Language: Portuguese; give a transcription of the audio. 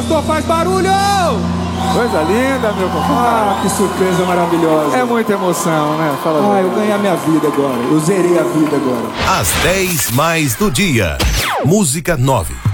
pastor faz barulho! Coisa linda, meu compadre. Ah, que surpresa maravilhosa. É muita emoção, né? Fala Ah, eu ganhei a minha vida agora. Eu zerei a vida agora. Às 10 mais do dia. Música 9.